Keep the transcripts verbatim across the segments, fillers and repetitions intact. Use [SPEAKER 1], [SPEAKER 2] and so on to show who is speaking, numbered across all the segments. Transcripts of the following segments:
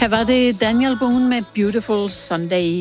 [SPEAKER 1] Her var det Daniel Boone med Beautiful Sunday.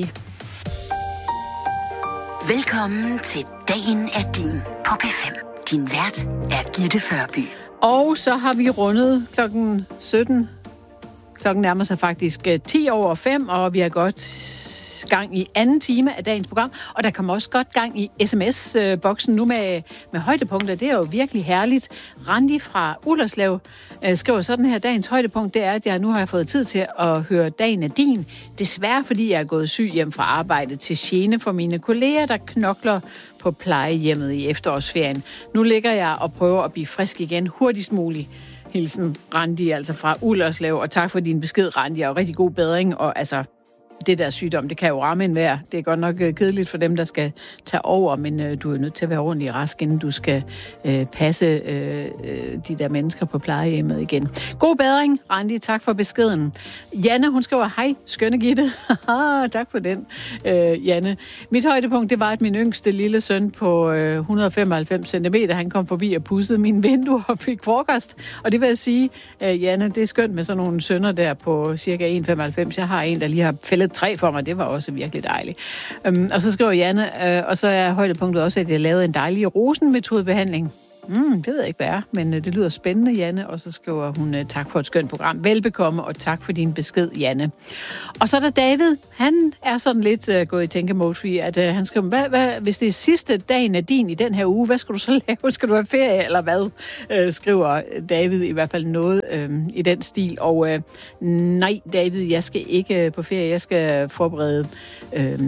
[SPEAKER 2] Velkommen til Dagen er din på P fem. Din vært er Gitte Førby.
[SPEAKER 1] Og så har vi rundet klokken sytten. Klokken nærmer sig faktisk ti over fem, og vi har godt gang i anden time af dagens program. Og der kommer også godt gang i sms-boksen nu med, med højdepunkter. Det er jo virkelig herligt. Randi fra Ullerslev øh, skriver sådan her: dagens højdepunkt, det er, at jeg nu har fået tid til at høre Dagen er din. Desværre fordi jeg er gået syg hjem fra arbejde til gene for mine kolleger, der knokler på plejehjemmet i efterårsferien. Nu ligger jeg og prøver at blive frisk igen hurtigst muligt. Hilsen Randi, altså fra Ullerslev. Og tak for din besked, Randi, og rigtig god bedring. Og altså, det der sygdom, det kan jo ramme enhver. Det er godt nok kedeligt for dem, der skal tage over, men øh, du er nødt til at være ordentlig rask, inden du skal øh, passe øh, de der mennesker på plejehjemmet igen. God bedring, Randi. Tak for beskeden. Janne, hun skriver: hej, skønne Gitte. Tak for den, øh, Janne. Mit højdepunkt, det var, at min yngste lille søn på øh, et hundrede og femoghalvfems centimeter, han kom forbi og pudsede mine vinduer og fik frokost. Og det vil jeg sige, øh, Janne, det er skønt med sådan nogle sønner der på cirka en komma femoghalvfems. Jeg har en, der lige har fældet tre for mig. Det var også virkelig dejligt. Um, og så skriver Janne, øh, og så er højdepunktet også, at jeg lavede en dejlig rosenmetodebehandling. Mm, det ved jeg ikke, hvad er, men øh, det lyder spændende, Janne. Og så skriver hun, øh, tak for et skønt program. Velbekomme, og tak for din besked, Janne. Og så er der David. Han er sådan lidt øh, gået i tænkemode, fordi at, øh, han skriver, hvad, hvad, hvis det er sidste dagen af din i den her uge, hvad skal du så lave? Skal du have ferie, eller hvad? Øh, skriver David i hvert fald noget øh, i den stil. Og øh, nej, David, jeg skal ikke øh, på ferie. Jeg skal forberede... Øh,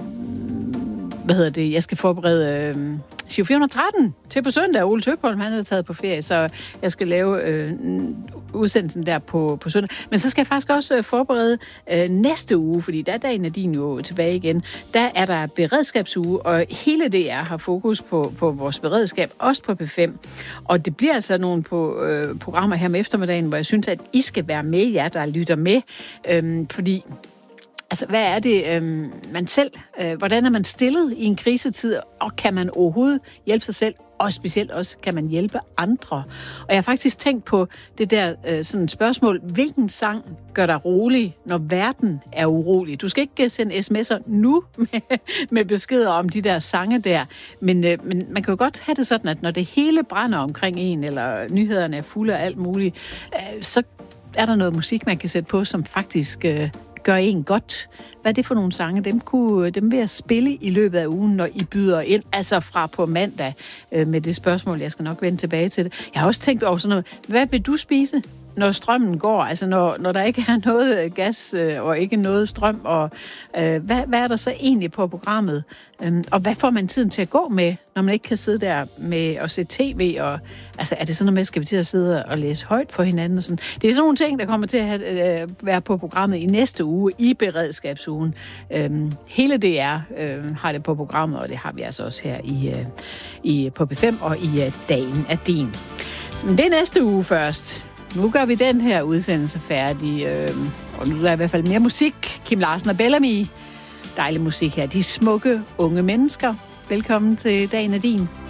[SPEAKER 1] hvad hedder det? Jeg skal forberede... Øh, Giro fire hundrede og tretten til på søndag. Ole Tøpholm, han er taget på ferie, så jeg skal lave øh, udsendelsen der på, på søndag. Men så skal jeg faktisk også øh, forberede øh, næste uge, fordi der er Dagen er din jo tilbage igen. Der er der beredskabsuge, og hele D R har fokus på, på vores beredskab, også på P fem. Og det bliver altså nogle på, øh, programmer her om eftermiddagen, hvor jeg synes, at I skal være med, jer der lytter med, øh, fordi... Altså, hvad er det, øh, man selv... Øh, hvordan er man stillet i en krisetid, og kan man overhovedet hjælpe sig selv, og specielt også kan man hjælpe andre? Og jeg har faktisk tænkt på det der øh, sådan spørgsmål: hvilken sang gør dig rolig, når verden er urolig? Du skal ikke sende sms'er nu med, med beskeder om de der sange der, men, øh, men man kan jo godt have det sådan, at når det hele brænder omkring en, eller nyhederne er fulde af alt muligt, øh, så er der noget musik, man kan sætte på, som faktisk... Øh, gør en godt. Hvad er det for nogle sange? Dem, kunne, dem vil jeg spille i løbet af ugen, når I byder ind, altså fra på mandag, øh, med det spørgsmål. Jeg skal nok vende tilbage til det. Jeg har også tænkt over sådan noget. Hvad vil du spise, når strømmen går? Altså når, når der ikke er noget gas øh, og ikke noget strøm. Og, øh, hvad, hvad er der så egentlig på programmet? Um, og hvad får man tiden til at gå med, når man ikke kan sidde der med at se tv? Og, altså er det sådan noget med, skal vi til at sidde og læse højt for hinanden? Og sådan. Det er sådan nogle ting, der kommer til at have, øh, være på programmet i næste uge, i beredskabsugen. Um, hele D R øh, har det på programmet, og det har vi altså også her i, øh, i, på P fem og i øh, Dagen er din. Men det er næste uge først. Nu gør vi den her udsendelse færdig, øh, og nu er der i hvert fald mere musik. Kim Larsen og Bellamy. Dejlig musik her. De smukke unge mennesker. Velkommen til Dagen er din.